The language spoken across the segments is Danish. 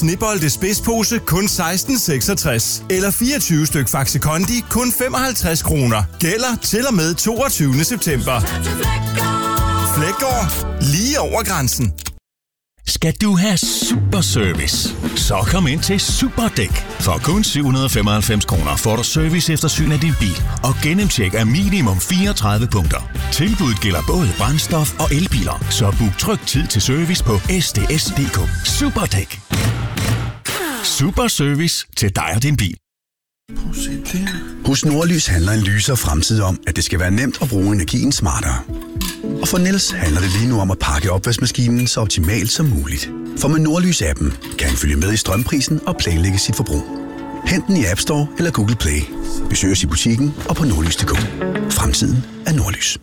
Snebolde Spidspose kun 16,66. Eller 24 styk Faxe Kondi kun 55 kroner. Gælder til og med 22. september. Flækgaard. Lige over grænsen. Skal du have super service? Så kom ind til Superdæk. For kun 795 kroner får du service efter syn af din bil og gennemtjek af minimum 34 punkter. Tilbuddet gælder både brændstof og elbiler, så book tryg tid til service på sds.dk. Superdæk. Super service til dig og din bil. Hos Nordlys handler en lysere fremtid om, at det skal være nemt at bruge energien smartere. Og for Niels handler det lige nu om at pakke opvaskemaskinen så optimalt som muligt. For med Nordlys-appen kan han følge med i strømprisen og planlægge sit forbrug. Hent den i App Store eller Google Play. Besøg os i butikken og på nordlys.dk. Fremtiden er Nordlys.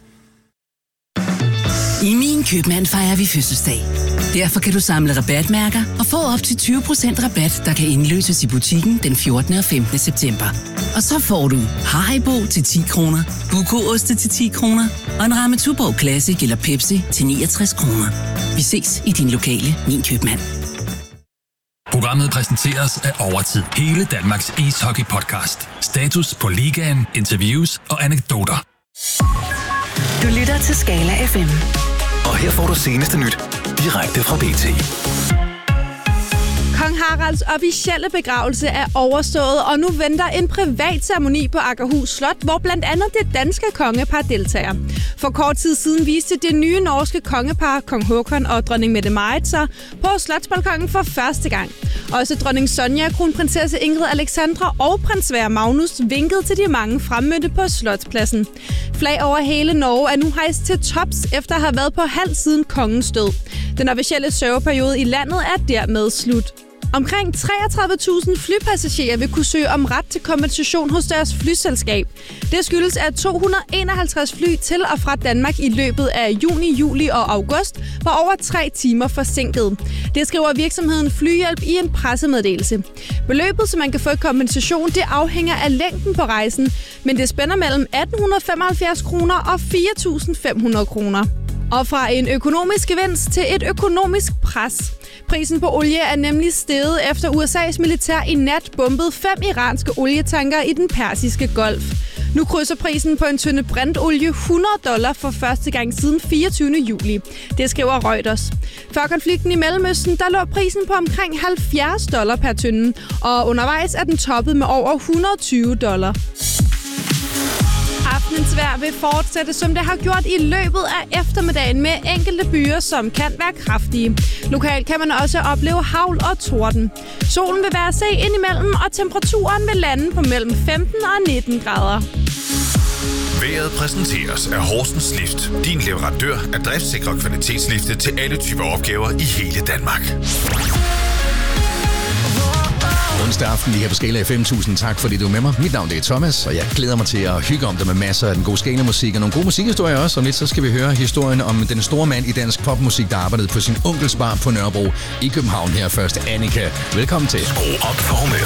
I Min Købmand fejrer vi fødselsdag. Derfor kan du samle rabatmærker og få op til 20% rabat, der kan indløses i butikken den 14. og 15. september. Og så får du Haribo til 10 kroner, Buko-oste til 10 kroner og en ramme Tuborg Classic eller Pepsi til 69 kroner. Vi ses i din lokale Min Købmand. Programmet præsenteres af Overtid. Hele Danmarks ishockey-podcast. Status på ligaen, interviews og anekdoter. Du lytter til Skala FM. Og her får du seneste nyt direkte fra BT. Kong Haralds officielle begravelse er overstået, og nu venter en privat ceremoni på Akerhus Slot, hvor blandt andet det danske kongepar deltager. For kort tid siden viste det nye norske kongepar, kong Håkon og dronning Mette-Marit, sig på slotsbalkonen for første gang. Også dronning Sonja, kronprinsesse Ingrid Alexandra og prins Sverre Magnus vinkede til de mange fremmødte på Slotspladsen. Flag over hele Norge er nu hejst til tops efter at have været på halv siden kongens død. Den officielle sørgeperiode i landet er dermed slut. Omkring 33.000 flypassagerer vil kunne søge om ret til kompensation hos deres flyselskab. Det skyldes, at 251 fly til og fra Danmark i løbet af juni, juli og august var over 3 timer forsinket. Det skriver virksomheden Flyhjælp i en pressemeddelelse. Beløbet, som man kan få i kompensation, det afhænger af længden på rejsen, men det spænder mellem 1.875 kroner og 4.500 kroner. Og fra en økonomisk gevinst til et økonomisk pres. Prisen på olie er nemlig steget efter USA's militær i nat bombede 5 iranske olietanker i den persiske golf. Nu krydser prisen på en tønde brentolie $100 for første gang siden 24. juli. Det skriver Reuters. Før konflikten i Mellemøsten, der lå prisen på omkring $70 per tønde, og undervejs er den toppet med over $120. Aftenens vejr vil fortsætte, som det har gjort i løbet af eftermiddagen med enkelte byer, som kan være kraftige. Lokalt kan man også opleve hagl og torden. Solen vil være at se indimellem, og temperaturen vil lande på mellem 15 og 19 grader. Vejret præsenteres af Horsens Lift. Din leverandør af driftsikre kvalitetslifte til alle typer opgaver i hele Danmark. Onsdag aften lige her på Skala FM. Tusind tak, fordi du er med mig. Mit navn det er Thomas, og jeg glæder mig til at hygge om dig med masser af den gode Skala-musik og nogle gode musikhistorier også. Om lidt så skal vi høre historien om den store mand i dansk popmusik, der arbejdede på sin onkels bar på Nørrebro i København her først. Annika, velkommen til. Skru op for humøret.